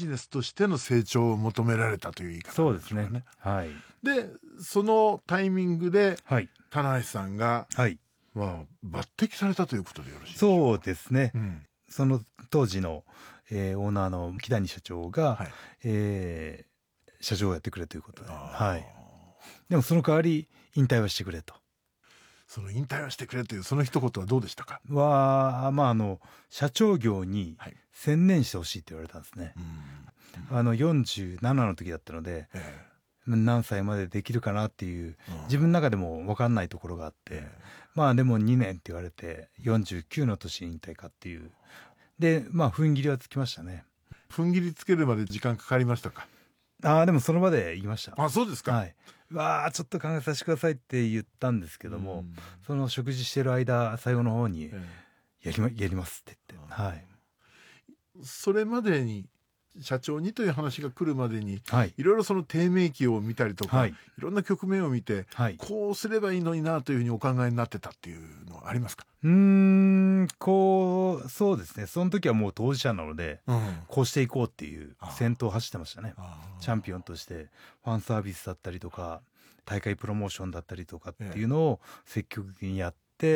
ジネスとしての成長を求められたという言い方なんでしょうかね。 そうですね。はい。 でそのタイミングではい。 棚橋さんが、 はい。 抜擢されたということでよろしいでしょうか。 そうですね。 うんその当時の、オーナーの木谷社長が、 はい社長をやってくれということで、 あはい。でもその代わり引退はしてくれと。 その引退はしてくれというその一言はどうでしたか。 社長業にはい専念してほしいって言われたんですね。47の時だったので、何歳までできるかなっていう自分の中でも分かんないところがあって、でも2年って言われて49の年引退かっていうで踏ん切りはつきましたね。 踏ん切りつけるまで時間かかりましたか。 でもその場で言いました。 あ、そうですか。 はい。ちょっと考えさせてくださいって言ったんですけども、その食事してる間最後の方にやりますって言って、はい。 それまでに社長にという話が来るまでに、 はい、 いろいろその低迷期を見たりとか、いろんな局面を見て、こうすればいいのになというふうにお考えになってたっていうのはありますか。 そうですね。その時はもう当事者なので、こうしていこうっていう先頭を走ってましたね。チャンピオンとしてファンサービスだったりとか大会プロモーションだったりとかっていうのを積極的にやって、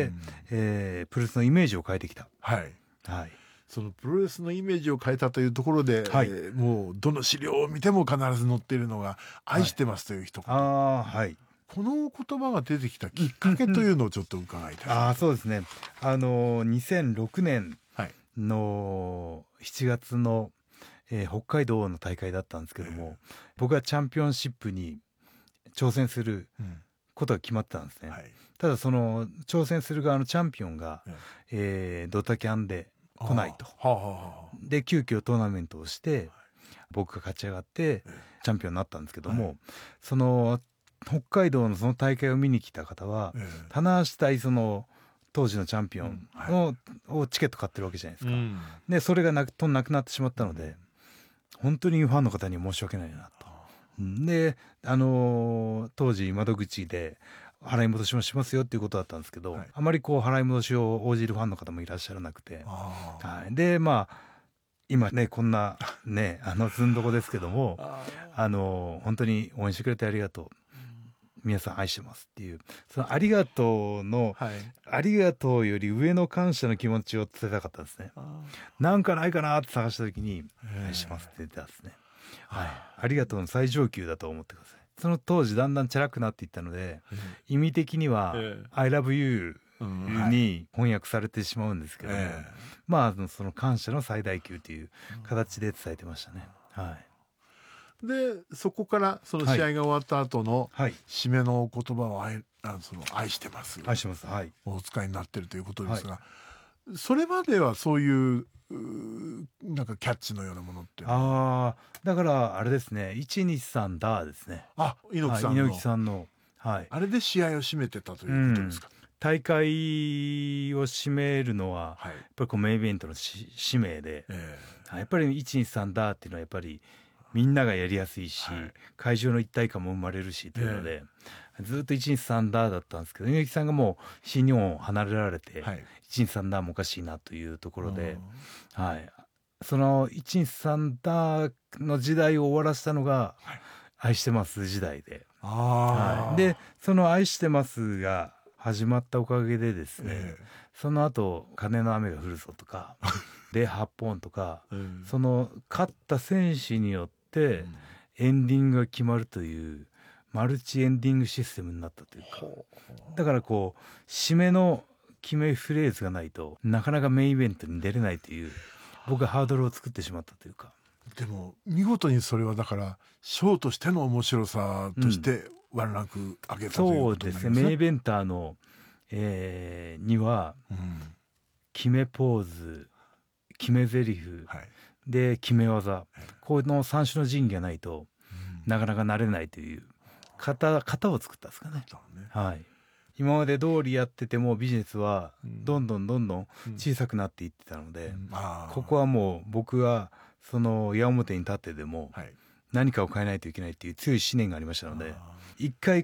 プロレスのイメージを変えてきた。はいはい。 そのプロレスのイメージを変えたというところで、もうどの資料を見ても必ず載っているのが愛してますという一言、 はい、 この言葉が出てきたきっかけというのをちょっと伺いたい。 そうですね。2006年の7月の、北海道の大会だったんですけども、僕はチャンピオンシップに挑戦することが決まってたんですね。ただその挑戦する側のチャンピオンが、ドタキャンで来ないと。で急遽トーナメントをして僕が勝ち上がってチャンピオンになったんですけども、その北海道のその大会を見に来た方は、棚橋対その当時のチャンピオンをチケット買ってるわけじゃないですか。でそれがなくなってしまったので、本当にファンの方に申し訳ないなと。で当時窓口で払い戻しもしますよっていうことだったんですけど、あまり払い戻しを応じるファンの方もいらっしゃらなくて、で今ねこんなねずんどこですけども、本当に応援してくれてありがとう、皆さん愛してますっていう、そのありがとうの、ありがとうより上の感謝の気持ちを伝えたかったんですね。なんかないかなって探した時に愛してますって言ってたんですね。ありがとうの最上級だと思ってください。その当時だんだんチャラくなっていったので、意味的には I love you に翻訳されてしまうんですけども、その感謝の最大級という形で伝えてましたね。 でそこからその試合が終わった後の締めの言葉を愛してますお使いになってるということですが、それまではそういうなんかキャッチのようなものってだからあれですね、123だですね。猪木さんの、 あれで試合を締めてたということですか。 大会を締めるのはやっぱりメインイベントの使命で、やっぱり123だっていうのはやっぱりみんながやりやすいし、会場の一体感も生まれるしというので、ずっと123だだったんですけど、猪木さんがもう新日本を離れられて、123だもおかしいなというところで、その123だの時代を終わらせたのが愛してます時代で、でその愛してますが始まったおかげでですね、その後鐘の雨が降るぞとかで8本とか、その勝った選手によってエンディングが決まるというマルチエンディングシステムになったというか、だから締めの決めフレーズがないとなかなかメインイベントに出れないという、僕はハードルを作ってしまったというか。 でも見事にそれはだからショーとしての面白さとしてワンランク上げたということになりますね。 そうですね。メインイベンターの、には、決めポーズ、決め台詞、で決め技、この3種の神器がないと、なかなかなれないという型を作ったんですかね。今まで通りやっててもビジネスはどんどん小さくなっていってたので、ここはもう僕はその矢面に立ってでも何かを変えないといけないっていう強い思念がありましたので、一回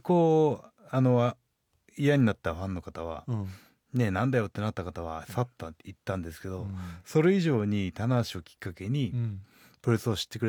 嫌になったファンの方は、なんだよってなった方は去ったって言ったんですけど、それ以上に棚橋をきっかけにプロレスを知ってくれ